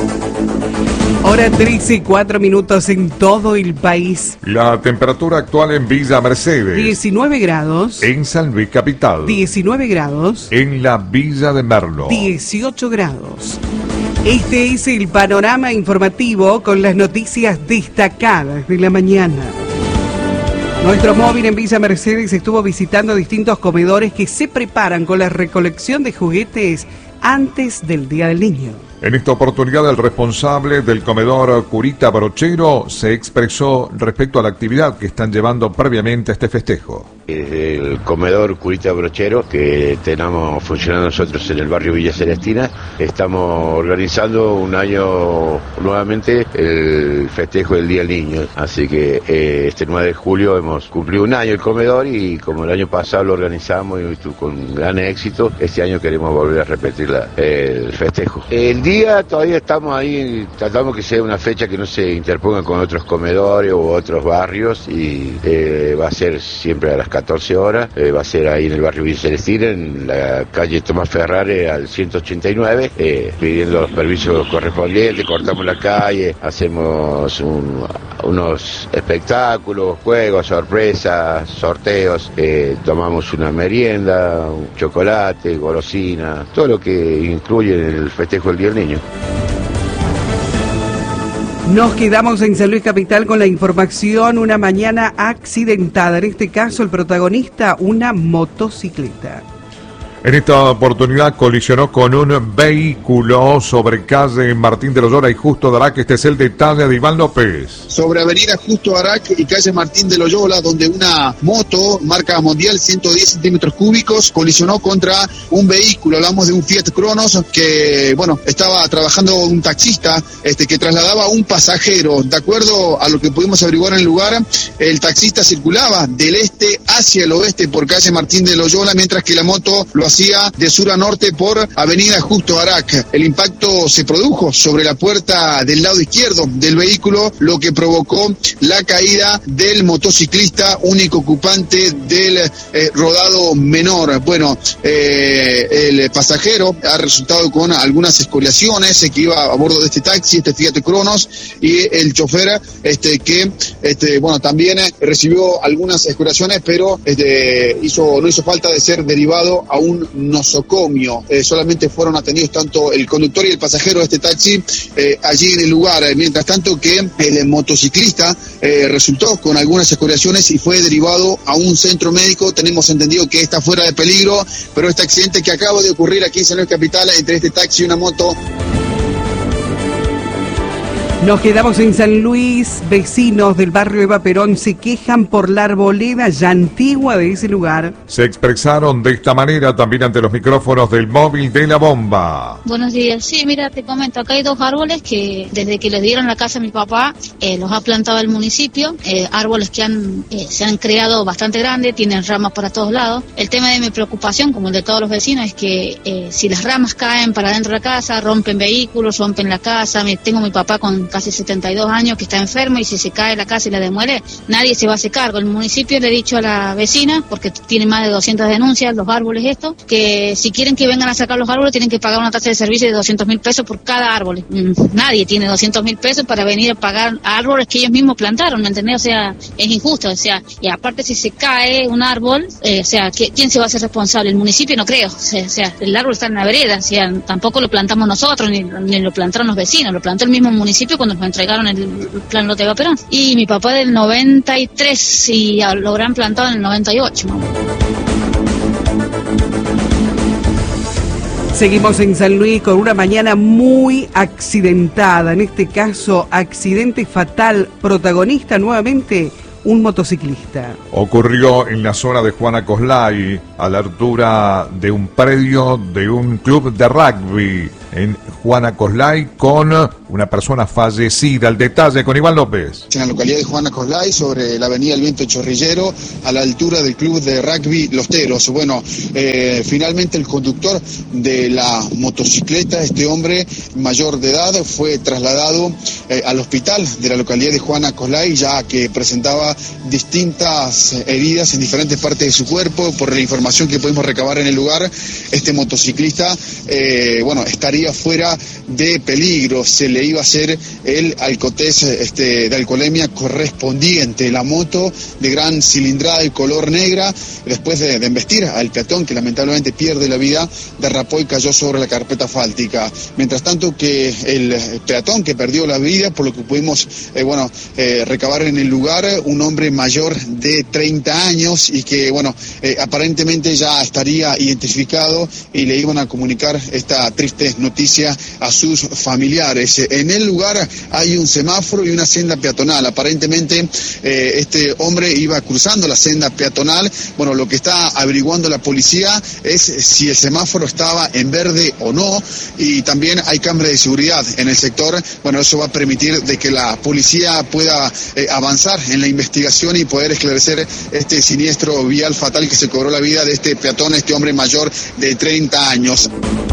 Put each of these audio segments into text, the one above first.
Hora 13:04 en todo el país. La temperatura actual en Villa Mercedes. 19 grados. En San Luis Capital. 19 grados. En la Villa de Merlo. 18 grados. Este es el panorama informativo con las noticias destacadas de la mañana. Nuestro móvil en Villa Mercedes estuvo visitando distintos comedores que se preparan con la recolección de juguetes antes del Día del Niño. En esta oportunidad, el responsable del comedor Curita Brochero se expresó respecto a la actividad que están llevando previamente a este festejo. Desde el comedor Curita Brochero, que tenemos funcionando nosotros en el barrio Villa Celestina, estamos organizando un año nuevamente el festejo del Día del Niño. Así que este 9 de julio hemos cumplido un año el comedor y como el año pasado lo organizamos y con gran éxito, este año queremos volver a repetir el festejo. El día todavía estamos ahí, tratamos que sea una fecha que no se interponga con otros comedores u otros barrios y va a ser siempre a las 14 horas, va a ser ahí en el barrio Villa Celestina, en la calle Tomás Ferrari al 189, pidiendo los permisos correspondientes, cortamos la calle, hacemos unos espectáculos, juegos, sorpresas, sorteos, tomamos una merienda, un chocolate, golosina, todo lo que incluye en el festejo del Día del Niño. Nos quedamos en San Luis Capital con la información, una mañana accidentada, en este caso el protagonista, una motocicleta. En esta oportunidad colisionó con un vehículo sobre calle Martín de Loyola y Justo de Arac. Este es el detalle de Iván López. Sobre avenida Justo Arac y calle Martín de Loyola, donde una moto marca mundial 110 centímetros cúbicos colisionó contra un vehículo. Hablamos de un Fiat Cronos que, estaba trabajando un taxista que trasladaba a un pasajero. De acuerdo a lo que pudimos averiguar en el lugar, el taxista circulaba del este hacia el oeste por calle Martín de Loyola, mientras que la moto lo hacía de sur a norte por avenida Justo Arac. El impacto se produjo sobre la puerta del lado izquierdo del vehículo, lo que provocó la caída del motociclista, único ocupante del rodado menor. El pasajero ha resultado con algunas escoriaciones, que iba a bordo de este taxi, este Fiat Cronos, y el chofer que también recibió algunas escoriaciones, pero no hizo falta de ser derivado a un nosocomio. Solamente fueron atendidos tanto el conductor y el pasajero de este taxi allí en el lugar. Mientras tanto que el motociclista resultó con algunas escoriaciones y fue derivado a un centro médico. Tenemos entendido que está fuera de peligro, pero este accidente que acaba de ocurrir aquí en San Luis Capital entre este taxi y una moto. Nos quedamos en San Luis. Vecinos del barrio Eva Perón se quejan por la arboleda ya antigua de ese lugar. Se expresaron de esta manera también ante los micrófonos del móvil de La Bomba. Buenos días. Sí, mira, te comento, acá hay 2 árboles que desde que les dieron la casa a mi papá, los ha plantado el municipio, árboles que se han creado bastante grandes, tienen ramas para todos lados. El tema de mi preocupación, como el de todos los vecinos, es que si las ramas caen para dentro de la casa, rompen vehículos, rompen la casa. Tengo a mi papá con casi 72 años que está enfermo y si se cae la casa y la demuele, nadie se va a hacer cargo. El municipio le ha dicho a la vecina, porque tiene más de 200 denuncias, los árboles estos, que si quieren que vengan a sacar los árboles tienen que pagar una tasa de servicio de 200.000 pesos por cada árbol. Nadie tiene 200.000 pesos para venir a pagar árboles que ellos mismos plantaron, ¿me entendés? O sea, es injusto, o sea, y aparte si se cae un árbol, ¿quién se va a hacer responsable? El municipio no creo, o sea, el árbol está en la vereda, o sea, tampoco lo plantamos nosotros, ni lo plantaron los vecinos, lo plantó el mismo municipio cuando nos entregaron el plan lote Eva Perón. Y mi papá del 93 y lo habrán plantado en el 98, ¿no? Seguimos en San Luis con una mañana muy accidentada, en este caso accidente fatal, protagonista nuevamente un motociclista. Ocurrió en la zona de Juana Coslay, a la altura de un predio de un club de rugby en Juana Coslay, con una persona fallecida. El detalle con Iván López. En la localidad de Juana Coslay, sobre la avenida El Viento Chorrillero, a la altura del club de rugby Los Teros. Finalmente el conductor de la motocicleta, este hombre mayor de edad, fue trasladado al hospital de la localidad de Juana Coslay, ya que presentaba distintas heridas en diferentes partes de su cuerpo. Por la información que pudimos recabar en el lugar, este motociclista estaría estaría fuera de peligro. Se le iba a hacer el alcotest de alcoholemia correspondiente. La moto de gran cilindrada y color negra, después de embestir al peatón que lamentablemente pierde la vida, derrapó y cayó sobre la carpeta asfáltica. Mientras tanto que el peatón que perdió la vida, por lo que pudimos recabar en el lugar, un hombre mayor de 30 años y que aparentemente ya estaría identificado y le iban a comunicar esta triste noticia a sus familiares. En el lugar hay un semáforo y una senda peatonal. Aparentemente este hombre iba cruzando la senda peatonal. Bueno, lo que está averiguando la policía es si el semáforo estaba en verde o no, y también hay cámaras de seguridad en el sector. Bueno, eso va a permitir de que la policía pueda avanzar en la investigación y poder esclarecer este siniestro vial fatal que se cobró la vida de este peatón, este hombre mayor de 30 años.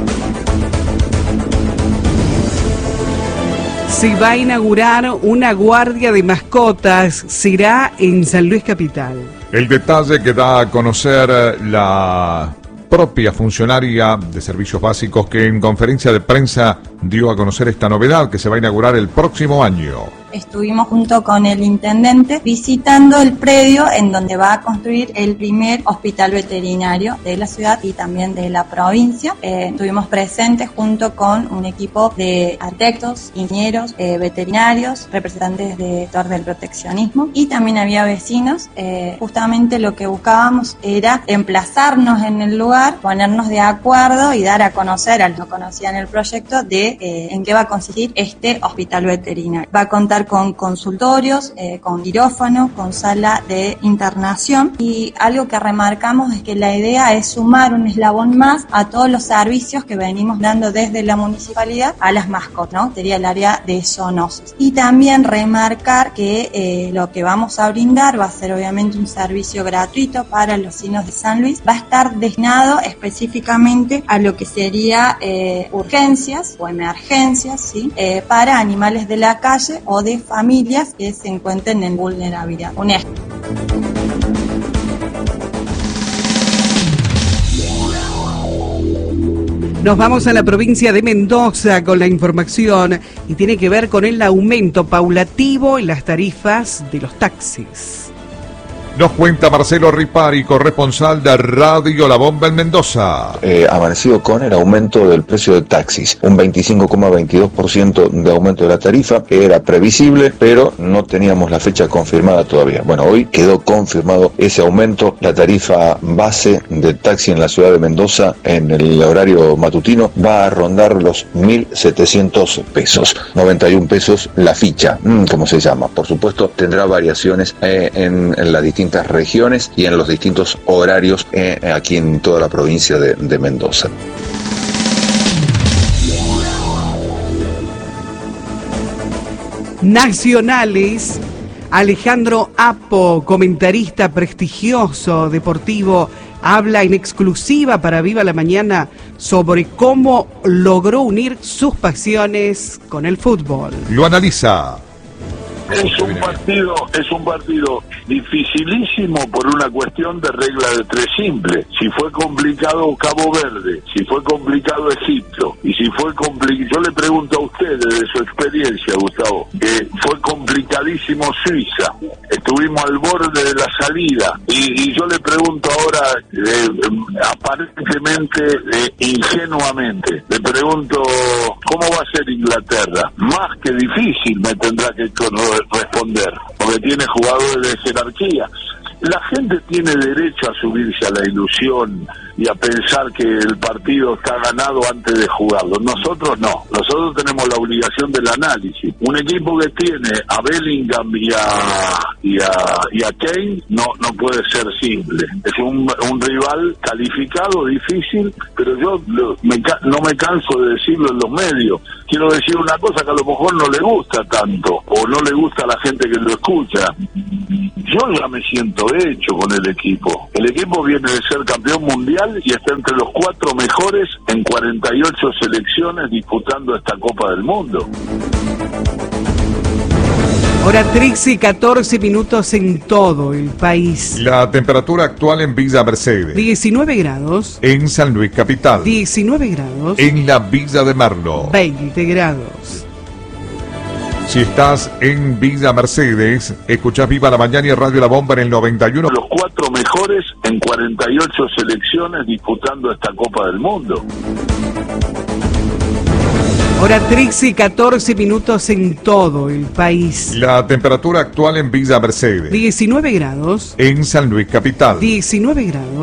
Se va a inaugurar una guardia de mascotas, será en San Luis Capital. El detalle que da a conocer la propia funcionaria de servicios básicos, que en conferencia de prensa dio a conocer esta novedad que se va a inaugurar el próximo año. Estuvimos junto con el intendente visitando el predio en donde va a construir el primer hospital veterinario de la ciudad y también de la provincia. Estuvimos presentes junto con un equipo de arquitectos, ingenieros, veterinarios, representantes del sector del proteccionismo, y también había vecinos. Justamente lo que buscábamos era emplazarnos en el lugar, ponernos de acuerdo y dar a conocer a los que no conocían el proyecto de en qué va a consistir este hospital veterinario. Va a contar con consultorios, con quirófano, con sala de internación, y algo que remarcamos es que la idea es sumar un eslabón más a todos los servicios que venimos dando desde la municipalidad a las mascotas, ¿no? Sería el área de zoonosis. Y también remarcar que lo que vamos a brindar va a ser obviamente un servicio gratuito para los vecinos de San Luis. Va a estar destinado específicamente a lo que sería urgencias o emergencias, ¿sí? Para animales de la calle o de familias que se encuentren en vulnerabilidad. Nos vamos a la provincia de Mendoza con la información y tiene que ver con el aumento paulatativo en las tarifas de los taxis. Nos cuenta Marcelo Ripari, corresponsal de Radio La Bomba en Mendoza. Amanecido con el aumento del precio de taxis, un 25,22% de aumento de la tarifa, que era previsible, pero no teníamos la fecha confirmada todavía. Bueno, hoy quedó confirmado ese aumento. La tarifa base del taxi en la ciudad de Mendoza en el horario matutino va a rondar los 1.700 pesos, 91 pesos la ficha, como se llama. Por supuesto, tendrá variaciones en las distintas regiones y en los distintos horarios aquí en toda la provincia de Mendoza. Nacionales, Alejandro Apo, comentarista prestigioso deportivo, habla en exclusiva para Viva la Mañana sobre cómo logró unir sus pasiones con el fútbol. Lo analiza. Es un partido dificilísimo por una cuestión de regla de tres simple. Si fue complicado Cabo Verde, si fue complicado Egipto, y si fue complicado, yo le pregunto a usted desde su experiencia, Gustavo, que fue complicadísimo Suiza, estuvimos al borde de la salida, y yo le pregunto ahora, aparentemente ingenuamente, le pregunto, ¿cómo va a ser Inglaterra? Más que difícil me tendrá que responder, porque tiene jugadores de jerarquía. La gente tiene derecho a subirse a la ilusión y a pensar que el partido está ganado antes de jugarlo. Nosotros no. Nosotros tenemos la obligación del análisis. Un equipo que tiene a Bellingham y a Kane no puede ser simple. Es un rival calificado, difícil, pero yo no me canso de decirlo en los medios. Quiero decir una cosa que a lo mejor no le gusta tanto, o no le gusta a la gente que lo escucha. Yo ya me siento hecho con el equipo. El equipo viene de ser campeón mundial y está entre los 4 mejores en 48 selecciones disputando esta Copa del Mundo. Hora 13 y 14 minutos en todo el país. La temperatura actual en Villa Mercedes. 19 grados. En San Luis Capital. 19 grados. En la Villa de Merlo. 20 grados. Si estás en Villa Mercedes, escuchás Viva la Mañana y Radio La Bomba en el 91. Los 4 mejores en 48 selecciones disputando esta Copa del Mundo. Hora 13 y 14 minutos en todo el país. La temperatura actual en Villa Mercedes. 19 grados. En San Luis Capital. 19 grados.